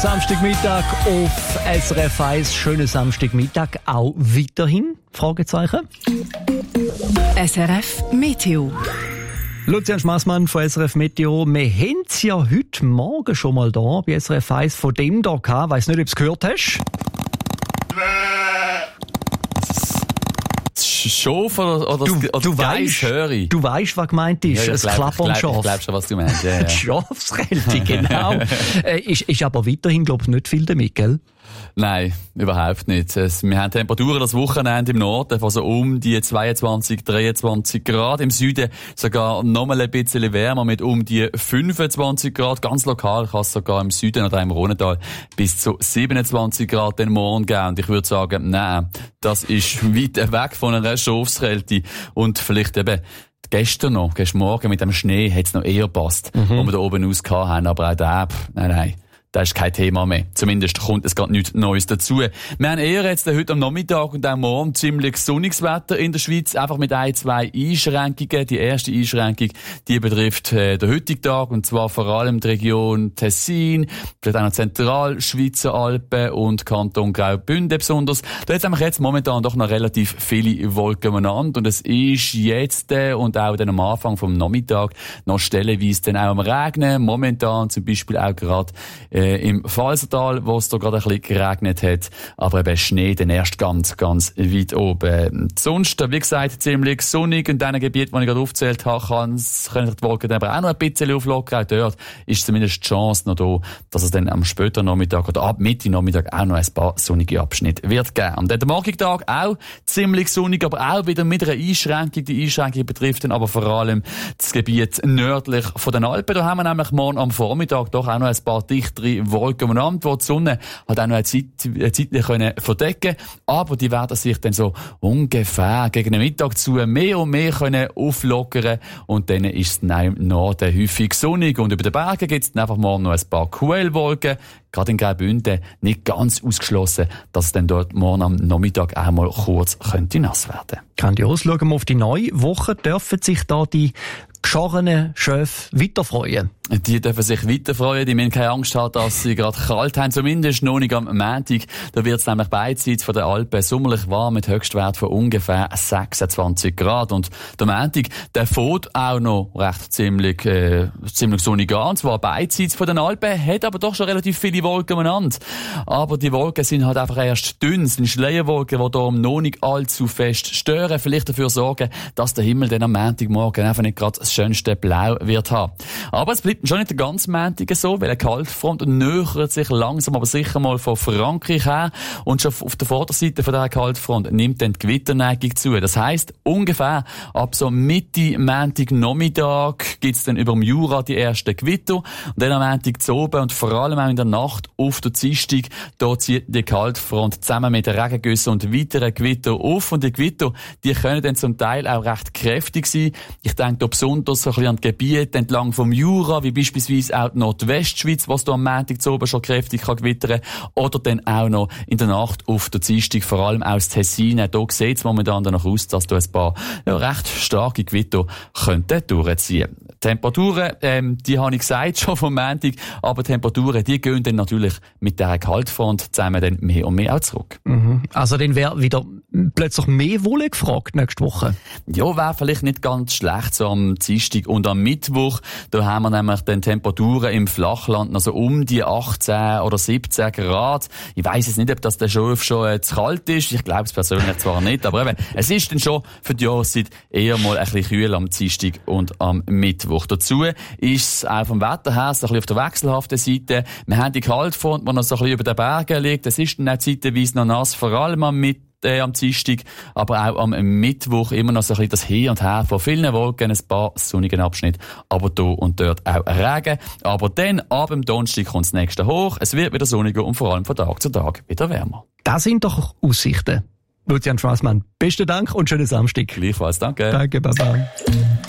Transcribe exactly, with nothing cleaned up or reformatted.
Samstagmittag auf S R F eins. Schönen Samstagmittag auch weiterhin? Fragezeichen. S R F Meteo. Lucian Schmassmann von S R F Meteo. Wir haben es ja heute Morgen schon mal da bei S R F eins von dem da gehabt. Weiss nicht, ob du es gehört hast. Schof oder, oder, du, oder du Geiss, höre ich. Du weißt, was gemeint ist. Ja, ein Klappern Schaf. Ich glaube schon, was du meinst. Ja, ja. Die Schafskälte, genau. äh, ist, ist aber weiterhin, glaube ich, nicht viel damit, gell? Nein, überhaupt nicht. Es, wir haben Temperaturen das Wochenende im Norden von so um die zweiundzwanzig, dreiundzwanzig Grad. Im Süden sogar noch mal ein bisschen wärmer mit um die fünfundzwanzig Grad. Ganz lokal kann es sogar im Süden oder im Rhonental bis zu siebenundzwanzig Grad den Morgen geben. Und ich würde sagen, nein, das ist weit weg von einer Schafskälte. Und vielleicht eben gestern noch, gestern Morgen mit dem Schnee hat es noch eher gepasst, mhm. wo wir da oben aus gehabt haben. Aber auch da, nein, nein. Das ist kein Thema mehr. Zumindest kommt es gerade nichts Neues dazu. Wir haben eher jetzt heute am Nachmittag und auch morgen ziemlich sonniges Wetter in der Schweiz. Einfach mit ein, zwei Einschränkungen. Die erste Einschränkung, die betrifft äh, den heutigen Tag. Und zwar vor allem die Region Tessin, vielleicht auch noch Zentralschweizer Alpen und Kanton Graubünden besonders. Da jetzt haben wir jetzt momentan doch noch relativ viele Wolken umeinander. Und es ist jetzt äh, und auch dann am Anfang vom Nachmittag noch stellenweise dann auch am Regnen. Momentan zum Beispiel auch gerade äh, im Falsertal, wo es da gerade ein bisschen geregnet hat, aber eben Schnee dann erst ganz, ganz weit oben. Sonst, wie gesagt, ziemlich sonnig in diesen Gebieten, die ich gerade aufgezählt habe, können die Wolken aber auch noch ein bisschen auflockern. Auch dort ist zumindest die Chance noch da, dass es dann am späteren Nachmittag oder ab Mitte Nachmittag auch noch ein paar sonnige Abschnitte wird geben. Und der morgige Tag auch ziemlich sonnig, aber auch wieder mit einer Einschränkung. Die Einschränkung betrifft dann aber vor allem das Gebiet nördlich von den Alpen. Da haben wir nämlich morgen am Vormittag doch auch noch ein paar dichtere Wolken umeinander, wo die Sonne hat auch noch eine Zeit, eine Zeit können verdecken, aber die werden sich dann so ungefähr gegen den Mittag zu mehr und mehr können auflockern und dann ist es dann im Norden häufig sonnig und über den Bergen gibt es dann einfach morgen noch ein paar Quellwolken. Gerade in Graubünden nicht ganz ausgeschlossen, dass es dann dort morgen am Nachmittag einmal kurz könnte nass werden. Grandios. Schauen wir auf die neue Woche. Dürfen sich da die geschorenen Schöfe weiter freuen? Die dürfen sich weiter freuen. Die müssen keine Angst haben, dass sie gerade kalt haben. Zumindest noch nicht am Montag. Da wird es nämlich beidseits von den Alpen sommerlich warm mit Höchstwert von ungefähr sechsundzwanzig Grad. Und der Montag, der fährt auch noch recht ziemlich, äh, ziemlich sonnig an. Zwar beidseits von den Alpen, hat aber doch schon relativ viele Wolken umeinander. Aber die Wolken sind halt einfach erst dünn. Es sind Schleierwolken, die hier noch nicht allzu fest stören. Vielleicht dafür sorgen, dass der Himmel dann am Montagmorgen einfach nicht gerade das schönste Blau wird haben. Aber es bleibt schon nicht der ganze Montag so, weil eine Kaltfront nähert sich langsam aber sicher mal von Frankreich her. Und schon auf der Vorderseite von dieser Kaltfront nimmt dann die Gewitterneigung zu. Das heisst, ungefähr ab so Mitte Montagnachmittag gibt es dann über dem Jura die ersten Gewitter. Und dann am Montag zu oben und vor allem auch in der Nacht auf der Dienstag, da zieht die Kaltfront zusammen mit den Regengüssen und weiteren Gewitter auf. Und die Gewitter, die können dann zum Teil auch recht kräftig sein. Ich denke da besonders so ein bisschen an die Gebiete entlang vom Jura, wie beispielsweise auch die Nordwestschweiz, was da am Montag zu oben schon kräftig kann gewittern, oder dann auch noch in der Nacht auf der Dienstag, vor allem aus Tessin. Da sieht es momentan danach aus, dass da ein paar ja, recht starke Gewitter könnten durchziehen. Temperaturen, ähm, die habe ich gesagt schon vom Montag, aber Temperaturen, die gehen dann natürlich mit dieser Kaltfront zusammen dann mehr und mehr auch zurück. Mhm. Also dann wäre wieder plötzlich mehr Wolle gefragt nächste Woche? Ja, wäre vielleicht nicht ganz schlecht, so am Dienstag und am Mittwoch. Da haben wir nämlich dann Temperaturen im Flachland, also um die achtzehn oder siebzehn Grad. Ich weiss jetzt nicht, ob das der Schorf schon äh, zu kalt ist. Ich glaube es persönlich zwar nicht, aber eben, es ist dann schon für die Jahreszeit eher mal ein bisschen kühl am Dienstag und am Mittwoch. Dazu ist es auch vom Wetter her so ein bisschen auf der wechselhaften Seite. Wir haben die Kaltfront, die noch so ein bisschen über den Bergen liegt. Es ist dann auch zeitweise noch nass, vor allem am Mittwoch. Äh, am Dienstag, aber auch am Mittwoch immer noch so ein bisschen das Hin und Her von vielen Wolken, ein paar sonnigen Abschnitte, aber da und dort auch Regen. Aber dann, ab dem Donnerstag kommt das nächste hoch, es wird wieder sonniger und vor allem von Tag zu Tag wieder wärmer. Das sind doch Aussichten. Lucian Schmassmann, besten Dank und schönen Samstag. Gleichfalls, danke. Danke, Baba.